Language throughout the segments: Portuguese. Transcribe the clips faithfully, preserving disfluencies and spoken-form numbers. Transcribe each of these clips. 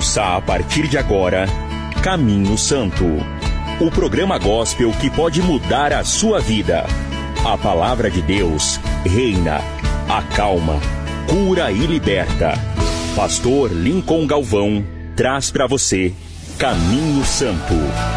Ouça a partir de agora Caminho Santo, o programa gospel que pode mudar a sua vida. A palavra de Deus reina, acalma, cura e liberta. Pastor Lincoln Galvão traz para você Caminho Santo.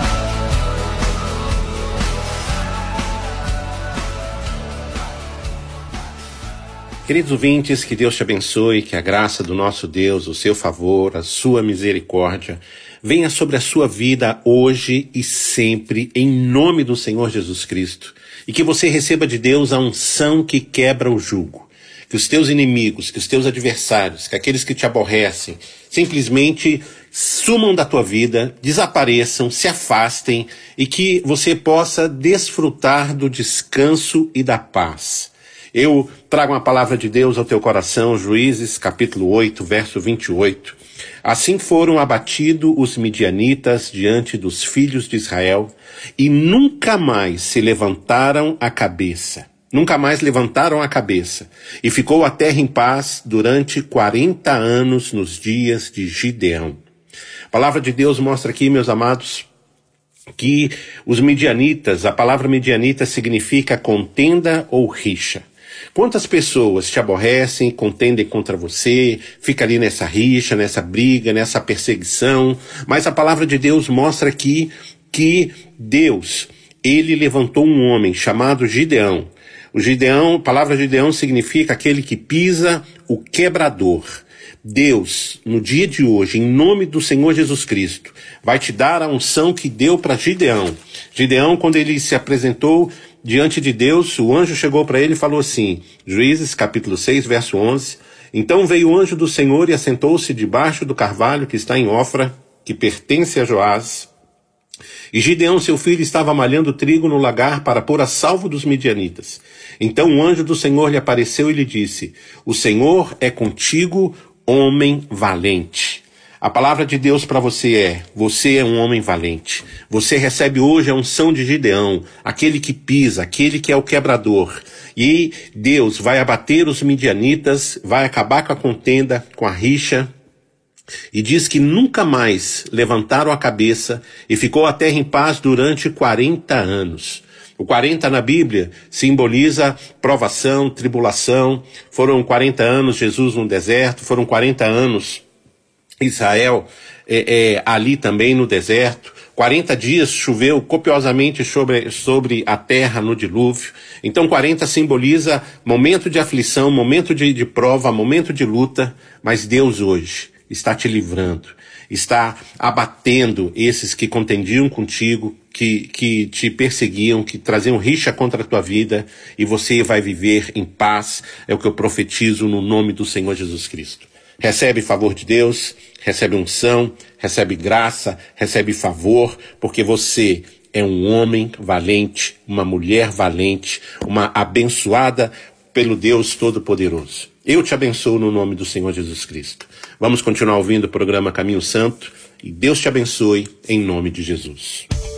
Queridos ouvintes, que Deus te abençoe, que a graça do nosso Deus, o seu favor, a sua misericórdia, venha sobre a sua vida hoje e sempre, em nome do Senhor Jesus Cristo. E que você receba de Deus a unção que quebra o jugo. Que os teus inimigos, que os teus adversários, que aqueles que te aborrecem, simplesmente sumam da tua vida, desapareçam, se afastem e que você possa desfrutar do descanso e da paz. Eu trago uma palavra de Deus ao teu coração, Juízes, capítulo oito, verso vinte e oito. Assim foram abatidos os midianitas diante dos filhos de Israel e nunca mais se levantaram a cabeça. Nunca mais levantaram a cabeça. E ficou a terra em paz durante quarenta anos nos dias de Gideão. A palavra de Deus mostra aqui, meus amados, que os midianitas, a palavra midianita significa contenda ou rixa. Quantas pessoas te aborrecem, contendem contra você, fica ali nessa rixa, nessa briga, nessa perseguição, mas a palavra de Deus mostra aqui que Deus, ele levantou um homem chamado Gideão. O Gideão, a palavra Gideão significa aquele que pisa o quebrador. Deus, no dia de hoje, em nome do Senhor Jesus Cristo, vai te dar a unção que deu para Gideão. Gideão, quando ele se apresentou diante de Deus, o anjo chegou para ele e falou assim, Juízes capítulo seis, verso onze, então veio o anjo do Senhor e assentou-se debaixo do carvalho que está em Ofra, que pertence a Joás. E Gideão, seu filho, estava malhando trigo no lagar para pôr a salvo dos midianitas. Então o anjo do Senhor lhe apareceu e lhe disse, o Senhor é contigo, homem valente. A palavra de Deus para você é, você é um homem valente. Você recebe hoje a unção de Gideão, aquele que pisa, aquele que é o quebrador. E Deus vai abater os midianitas, vai acabar com a contenda, com a rixa. E diz que nunca mais levantaram a cabeça e ficou a terra em paz durante quarenta anos. O quarenta na Bíblia simboliza provação, tribulação. Foram quarenta anos Jesus no deserto, foram quarenta anos Israel é, é, ali também no deserto. quarenta dias choveu copiosamente sobre, sobre a terra no dilúvio. Então quarenta simboliza momento de aflição, momento de, de prova, momento de luta. Mas Deus hoje está te livrando, está abatendo esses que contendiam contigo, que, que te perseguiam, que traziam rixa contra a tua vida, e você vai viver em paz. É o que eu profetizo no nome do Senhor Jesus Cristo. Recebe favor de Deus, recebe unção, recebe graça, recebe favor, porque você é um homem valente, uma mulher valente, uma abençoada pelo Deus Todo-Poderoso. Eu te abençoo no nome do Senhor Jesus Cristo. Vamos continuar ouvindo o programa Caminho Santo e Deus te abençoe em nome de Jesus.